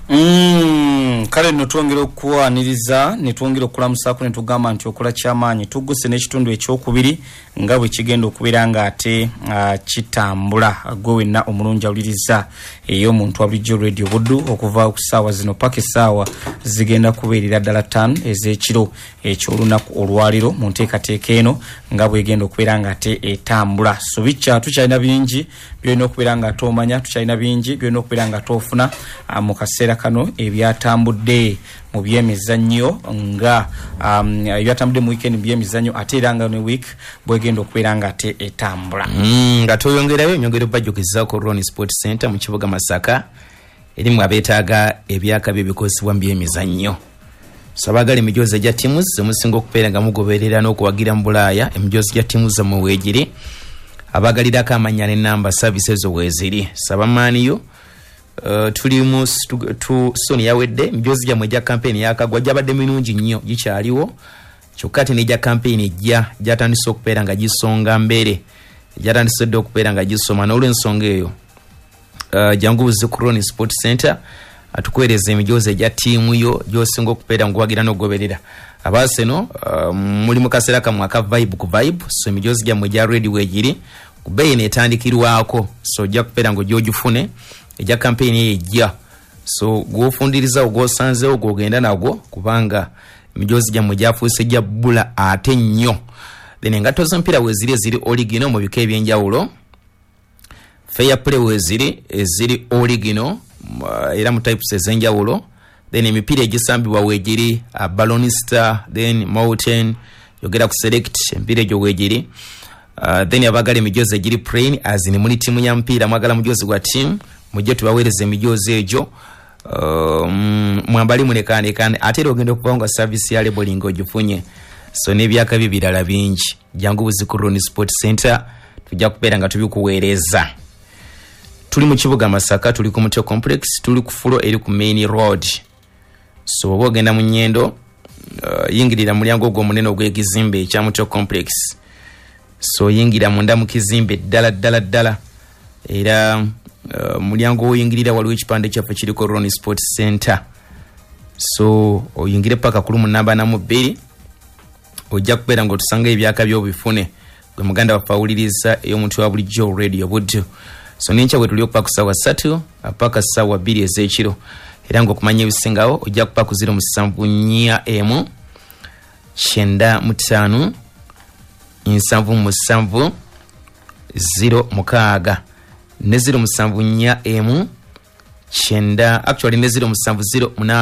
Kale notwongera okuwaniriza netwongera okulamusako netugamba nti okola kyamaanyi tuguse n'ekitundu ekyokubiri nga bwe kigenda okubeera nga ate kitambula gwe wenna omulungi awuliriza ey'omuntu wa Bulijjo Radio Buddu okuva ku ssaawa zino paka essaawa zigenda kubeerera ddala 5 ez'ekiro eky'olunaku olwaliro mu nteekateeka eno nga bwegenda okubeera nga ate etambula. So bica tukyalina bingi byolina okubeera nga tomanya, tukyalina bingi byolina okubeera nga tofuna mu kaseera kano ebyatambudde mu byemizannyo nga ebyatambudde mu weekend byemizannyo ate era nga ne week bwegenda okubeera nga ate etambula. Nga toyongerayo enyongero bajjukizaako Ronnie Sport Center mu kibuga Masaka erimu abeetaaga ebyaka by'ebikozesebwa mu byemizannyo. Sabagala emijoozi egya ttiimu omusinga okubeera nga mugoberera n'okuwagira mu Bulaaya emijoozi gya ttiimu zammwe weegiri abaagalirako amannya n'ennamba services weeziri sabamaaniyo tuli mu soni yawedde emijoozi gyamwe egya kampeni yakagwa gyabadde mirungi nnyo gikyaliwo kyokka ate n'egya kampeni ejja gyatandise okubeera nga gisonga mbere gyatandise dde okubeera nga gisoma n'olw'ensonga eyo jangu buzi ku Ronnie Sport Center atukuweereza emijoozi egya ttiimu yo gy'osinga okubeera nguwagira n'ogoberera abaaseno muli mu kaseera kamwe aka vibe ku vibe so emijoozi gyamwe egya ready weegiri ku bbeeyi neetandikirwako so ojja kubeera ng'ogyogifune ejja kampeni ejja so gw'ofundiriza ogw'osanzeewo gw'ogenda nagwo kubanga emijoozi gyamwe gyafuuse gya bbula ate nnyo then engatto z'omupiira weeziri eziri oligino mu bika ebyenjawulo fair play weeziri eziri oligino era mu types ez'enjawulo then emipiira egisambibwa weegiri Balonista then Mountain yogera ku select empiira egyo weegiri then abagala emijoozi egiri plain azini muli tiimu ya mpiira mwagala mujoozi gwa tiimu mujje tubaweereza emijoozi egyo mwambali mulekaanekane ate era ogenda okubawo nga service ya labeling ogifunye so n'ebyaka birala bingi jangu buzi ku Ronnie Sport Center tujja kubeera nga tubikuweereza. Tuli mu kibuga Masaka tuli ku Mutyo Complex tuli ku fulo eri ku Main Road so oba ogenda mu nnyendo yingirira mulyango ogwo munene ogw'ekizimbe ekya Mutyo Complex so yingira munda mu kizimbe ddala era mulyango oyingirira waliwo ekipande kyaffe kiriko Ronnie Sport Center so oyingire paka kulu mu namba namu 2 ojja kubeera ng'otusanga ebyaka by'obifune gwe muganda waffe awuliriza ey'omuntu wa Bulijjo Radio Buddu so nincha bwe tuli okupa ku ssaawa 3 paka ssaawa 2 ez'ekiro era ng'okumanya ebisingawo ojja kupa ku 074 95 77 0 ne 074 actually ne 070